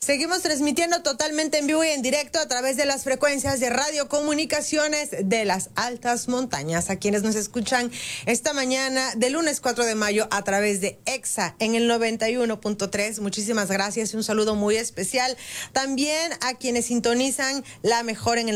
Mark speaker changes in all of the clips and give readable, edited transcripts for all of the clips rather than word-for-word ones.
Speaker 1: Seguimos transmitiendo totalmente en vivo y en directo a través de las frecuencias de Radio Comunicaciones de las Altas Montañas. A quienes nos escuchan esta mañana de lunes 4 de mayo a través de EXA en el 91.3. Muchísimas gracias y un saludo muy especial. También a quienes sintonizan la mejor en el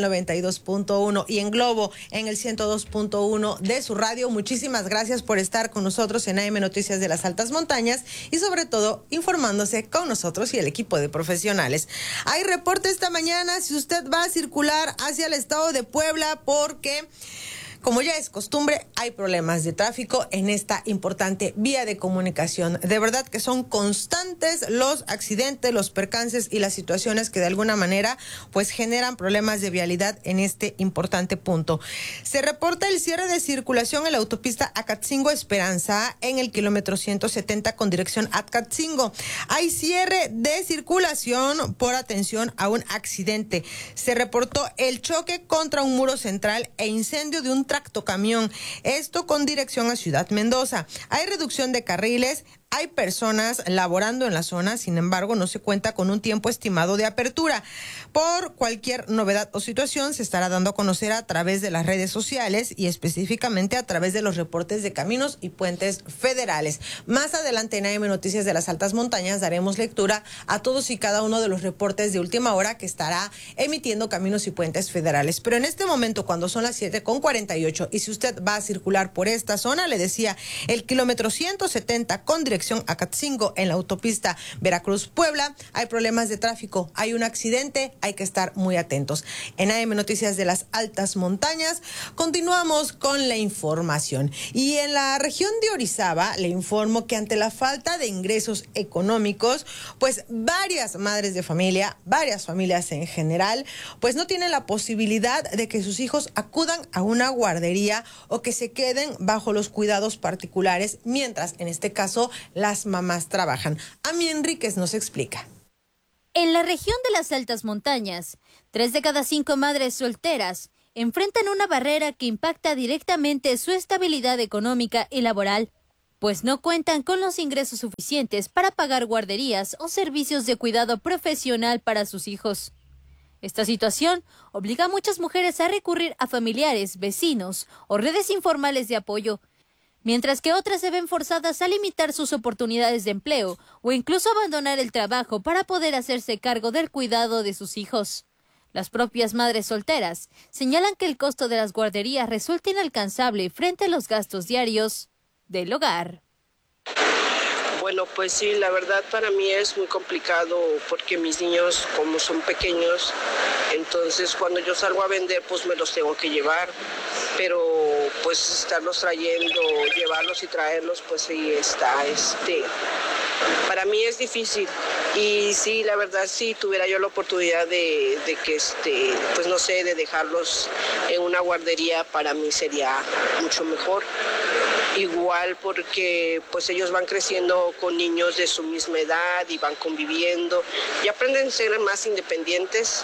Speaker 1: 92.1 y en Globo en el 102.1 de su radio. Muchísimas gracias por estar con nosotros en AM Noticias de las Altas Montañas y sobre todo informándose con nosotros y el equipo de profesionales. Hay reporte esta mañana si usted va a circular hacia el estado de Puebla porque, como ya es costumbre, hay problemas de tráfico en esta importante vía de comunicación. De verdad que son constantes los accidentes, los percances y las situaciones que de alguna manera pues generan problemas de vialidad en este importante punto. Se reporta el cierre de circulación en la autopista Acatzingo-Esperanza en el kilómetro 170 con dirección a Acatzingo. Hay cierre de circulación por atención a un accidente. Se reportó el choque contra un muro central e incendio de un tractocamión, esto con dirección a Ciudad Mendoza. Hay reducción de carriles, hay personas laborando en la zona, sin embargo, no se cuenta con un tiempo estimado de apertura. Por cualquier novedad o situación se estará dando a conocer a través de las redes sociales y específicamente a través de los reportes de caminos y puentes federales. Más adelante en AM Noticias de las Altas Montañas daremos lectura a todos y cada uno de los reportes de última hora que estará emitiendo Caminos y Puentes Federales. Pero en este momento, cuando son las 7:48 y si usted va a circular por esta zona, le decía, el kilómetro 170 con dirección a Acatzingo en la autopista Veracruz-Puebla, hay problemas de tráfico, hay un accidente, hay que estar muy atentos. En AM Noticias de las Altas Montañas continuamos con la información. Y en la región de Orizaba le informo que ante la falta de ingresos económicos, pues varias madres de familia, varias familias en general, pues no tienen la posibilidad de que sus hijos acudan a una guardería o que se queden bajo los cuidados particulares, mientras en este caso las mamás trabajan. Ami Enríquez nos explica.
Speaker 2: En la región de las Altas Montañas, 3 de cada 5 madres solteras enfrentan una barrera que impacta directamente su estabilidad económica y laboral, pues no cuentan con los ingresos suficientes para pagar guarderías o servicios de cuidado profesional para sus hijos. Esta situación obliga a muchas mujeres a recurrir a familiares, vecinos o redes informales de apoyo, mientras que otras se ven forzadas a limitar sus oportunidades de empleo o incluso abandonar el trabajo para poder hacerse cargo del cuidado de sus hijos. Las propias madres solteras señalan que el costo de las guarderías resulta inalcanzable frente a los gastos diarios del hogar.
Speaker 3: Bueno, pues sí, la verdad para mí es muy complicado porque mis niños, como son pequeños, entonces cuando yo salgo a vender, pues me los tengo que llevar, pero pues estarlos trayendo, llevarlos y traerlos, pues sí está, para mí es difícil. Y sí, la verdad, si tuviera yo la oportunidad de que, pues no sé, de dejarlos en una guardería, para mí sería mucho mejor. Igual porque pues ellos van creciendo con niños de su misma edad y van conviviendo y aprenden a ser más independientes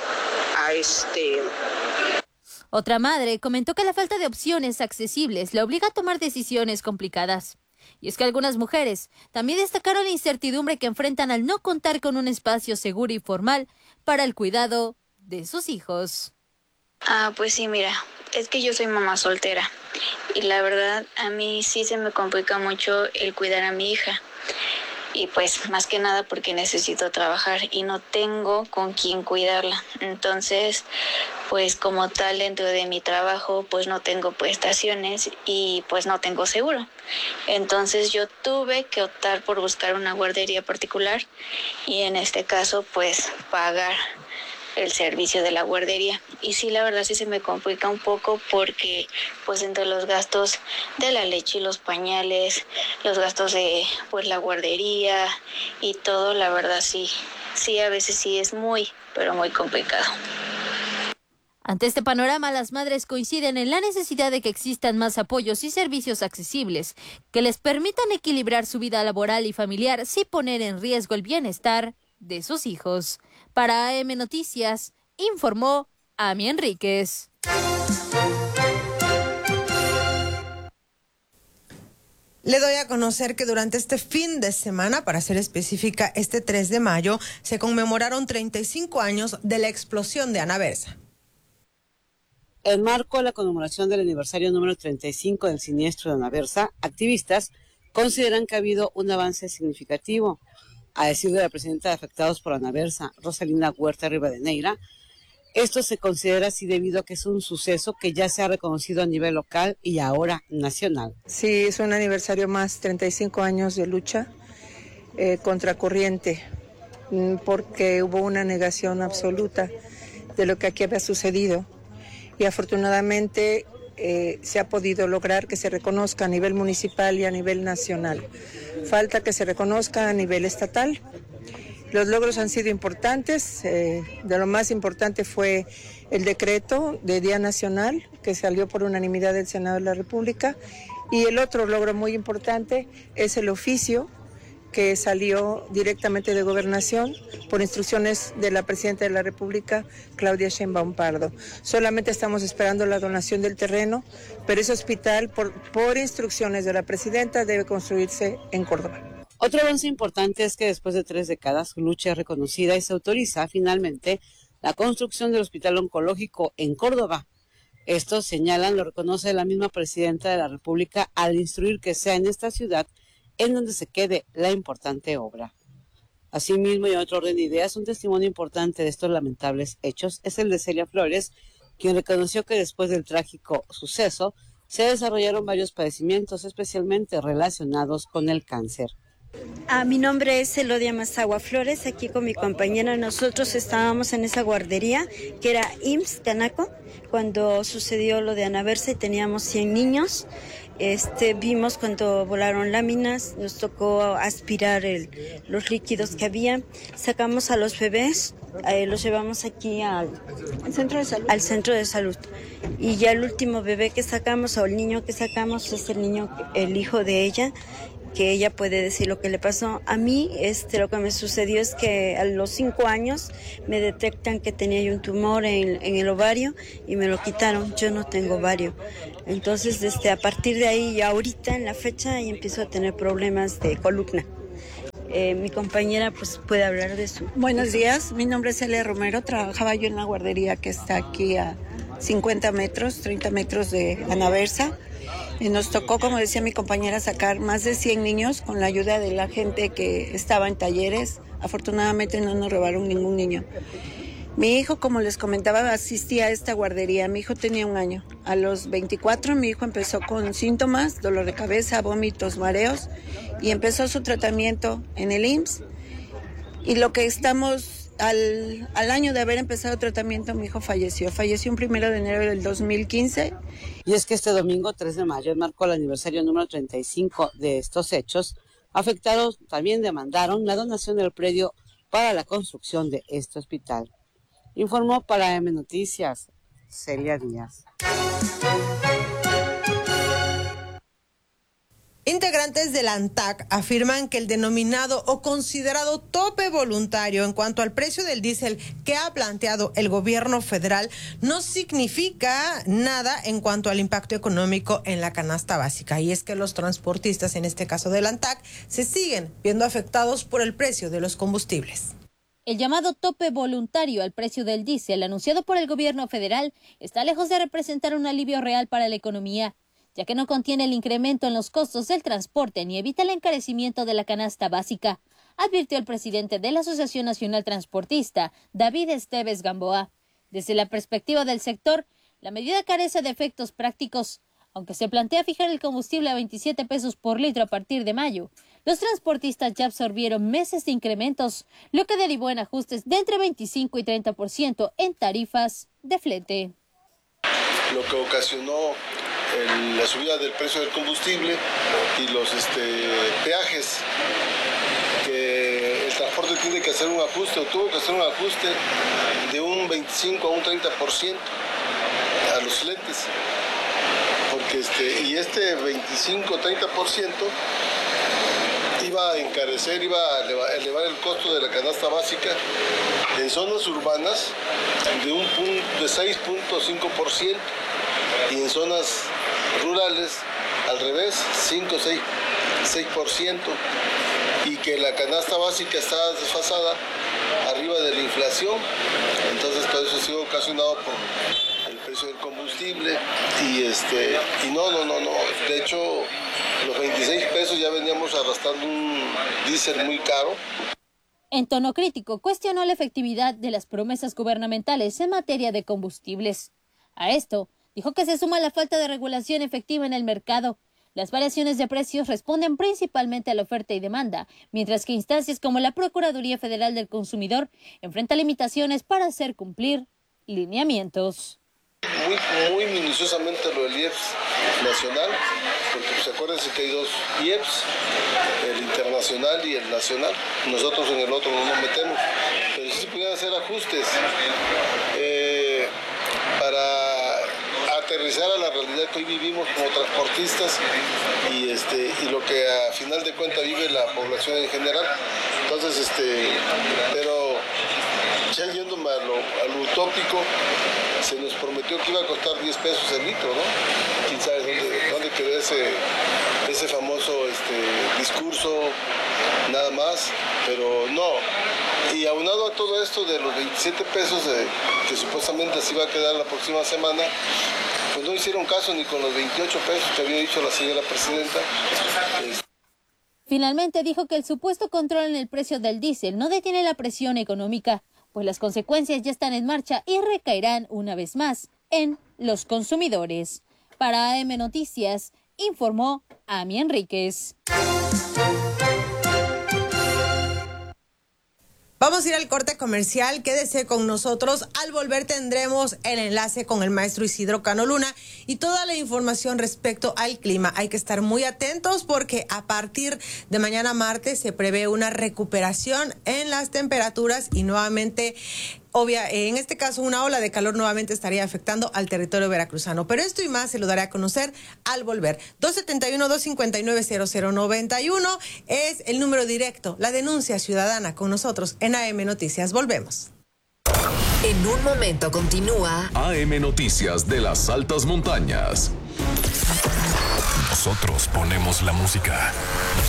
Speaker 2: Otra madre comentó que la falta de opciones accesibles le obliga a tomar decisiones complicadas. Y es que algunas mujeres también destacaron la incertidumbre que enfrentan al no contar con un espacio seguro y formal para el cuidado de sus hijos.
Speaker 4: Pues sí, mira, es que yo soy mamá soltera y la verdad a mí sí se me complica mucho el cuidar a mi hija. Y pues más que nada porque necesito trabajar y no tengo con quién cuidarla. Entonces, pues como tal dentro de mi trabajo pues no tengo prestaciones y pues no tengo seguro. Entonces yo tuve que optar por buscar una guardería particular y en este caso pues pagar el servicio de la guardería. Y sí, la verdad sí se me complica un poco porque pues entre los gastos de la leche y los pañales, los gastos de pues la guardería y todo, la verdad sí a veces sí es muy, pero muy complicado.
Speaker 2: Ante este panorama, las madres coinciden en la necesidad de que existan más apoyos y servicios accesibles que les permitan equilibrar su vida laboral y familiar sin poner en riesgo el bienestar de sus hijos. Para AM Noticias, informó Ami Enríquez.
Speaker 1: Le doy a conocer que durante este fin de semana, para ser específica, este 3 de mayo, se conmemoraron 35 años de la explosión de Anaversa.
Speaker 5: En marco de la conmemoración del aniversario número 35 del siniestro de Anaversa, activistas consideran que ha habido un avance significativo. A decir de la presidenta de afectados por Anaversa, Rosalina Huerta Rivadeneira, esto se considera así debido a que es un suceso que ya se ha reconocido a nivel local y ahora nacional.
Speaker 6: Sí, es un aniversario más, 35 años de lucha contracorriente, porque hubo una negación absoluta de lo que aquí había sucedido y afortunadamente se ha podido lograr que se reconozca a nivel municipal y a nivel nacional. Falta que se reconozca a nivel estatal. Los logros han sido importantes, de lo más importante fue el decreto de Día Nacional que salió por unanimidad del Senado de la República y el otro logro muy importante es el oficio que salió directamente de Gobernación por instrucciones de la Presidenta de la República, Claudia Sheinbaum Pardo. Solamente estamos esperando la donación del terreno, pero ese hospital, por instrucciones de la Presidenta, debe construirse en Córdoba.
Speaker 5: Otro avance importante es que después de 3 décadas su lucha es reconocida y se autoriza finalmente la construcción del Hospital Oncológico en Córdoba. Esto, señalan, lo reconoce la misma Presidenta de la República al instruir que sea en esta ciudad en donde se quede la importante obra. Asimismo, y en otro orden de ideas, un testimonio importante de estos lamentables hechos es el de Celia Flores, quien reconoció que después del trágico suceso se desarrollaron varios padecimientos, especialmente relacionados con el cáncer.
Speaker 7: Mi nombre es Elodia Mazagua Flores, aquí con mi compañera. Nosotros estábamos en esa guardería que era IMSS Canaco cuando sucedió lo de Anaversa y teníamos 100 niños. Vimos cuando volaron láminas, nos tocó aspirar los líquidos que había, sacamos a los bebés, los llevamos aquí al centro de salud. Y ya el último bebé que sacamos o el niño que sacamos es el hijo de ella, que ella puede decir lo que le pasó. A mí lo que me sucedió es que a los 5 años me detectan que tenía yo un tumor en el ovario y me lo quitaron. Yo no tengo ovario. Entonces, a partir de ahí, ya ahorita en la fecha, ya empiezo a tener problemas de columna. Mi compañera pues puede hablar de eso.
Speaker 8: Buenos días, mi nombre es Celia Romero. Trabajaba yo en la guardería que está aquí a 50 metros, 30 metros de Anaversa. Nos tocó, como decía mi compañera, sacar más de 100 niños con la ayuda de la gente que estaba en talleres. Afortunadamente no nos robaron ningún niño. Mi hijo, como les comentaba, asistía a esta guardería. Mi hijo tenía 1 año. A los 24 mi hijo empezó con síntomas, dolor de cabeza, vómitos, mareos y empezó su tratamiento en el IMSS. Y lo que estamos... Al año de haber empezado el tratamiento, mi hijo falleció. Falleció un 1 de enero del 2015.
Speaker 5: Y es que este domingo, 3 de mayo, marcó el aniversario número 35 de estos hechos. Afectados también demandaron la donación del predio para la construcción de este hospital. Informó para M Noticias, Celia Díaz.
Speaker 1: Integrantes del ANTAC afirman que el denominado o considerado tope voluntario en cuanto al precio del diésel que ha planteado el gobierno federal no significa nada en cuanto al impacto económico en la canasta básica. Y es que los transportistas, en este caso del ANTAC, se siguen viendo afectados por el precio de los combustibles.
Speaker 2: El llamado tope voluntario al precio del diésel anunciado por el gobierno federal está lejos de representar un alivio real para la economía, ya que no contiene el incremento en los costos del transporte ni evita el encarecimiento de la canasta básica, advirtió el presidente de la Asociación Nacional Transportista, David Esteves Gamboa. Desde la perspectiva del sector, la medida carece de efectos prácticos. Aunque se plantea fijar el combustible a 27 pesos por litro a partir de mayo, los transportistas ya absorbieron meses de incrementos, lo que derivó en ajustes de entre 25 y 30% en tarifas de flete.
Speaker 9: Lo que ocasionó la subida del precio del combustible y los peajes, que el transporte tiene que hacer un ajuste o tuvo que hacer un ajuste de un 25 a un 30% a los fletes, porque y este 25-30% iba a encarecer, iba a elevar el costo de la canasta básica en zonas urbanas de 6.5% y en zonas rurales, al revés, 5 o 6%, y que la canasta básica está desfasada arriba de la inflación. Entonces todo eso ha sido ocasionado por el precio del combustible y no. De hecho, los 26 pesos ya veníamos arrastrando un diésel muy caro.
Speaker 2: En tono crítico, cuestionó la efectividad de las promesas gubernamentales en materia de combustibles. A esto, dijo que se suma la falta de regulación efectiva en el mercado. Las variaciones de precios responden principalmente a la oferta y demanda, mientras que instancias como la Procuraduría Federal del Consumidor enfrentan limitaciones para hacer cumplir lineamientos.
Speaker 9: Muy minuciosamente lo del IEPS nacional, porque pues acuérdense que hay 2 IEPS, el internacional y el nacional. Nosotros en el otro no nos metemos, pero sí se pudieran hacer ajustes para aterrizar a la realidad que hoy vivimos como transportistas y lo que a final de cuentas vive la población en general. Entonces, pero ya yéndome a lo utópico, se nos prometió que iba a costar 10 pesos el litro, ¿no? Quién sabe dónde quedó ese famoso discurso, nada más, pero no. Y aunado a todo esto de los 27 pesos que supuestamente se iba a quedar la próxima semana, pues no hicieron caso ni con los 28 pesos que había dicho la señora presidenta.
Speaker 2: Finalmente dijo que el supuesto control en el precio del diésel no detiene la presión económica, pues las consecuencias ya están en marcha y recaerán una vez más en los consumidores. Para AM Noticias, informó Ami Enríquez.
Speaker 1: Vamos a ir al corte comercial, quédese con nosotros. Al volver tendremos el enlace con el maestro Isidro Cano Luna y toda la información respecto al clima. Hay que estar muy atentos porque a partir de mañana martes se prevé una recuperación en las temperaturas y nuevamente, en este caso una ola de calor nuevamente estaría afectando al territorio veracruzano. Pero esto y más se lo daré a conocer al volver. 271-259-0091 es el número directo, la denuncia ciudadana con nosotros en AM Noticias. Volvemos.
Speaker 10: En un momento continúa
Speaker 11: AM Noticias de las altas montañas.
Speaker 12: Nosotros ponemos la música.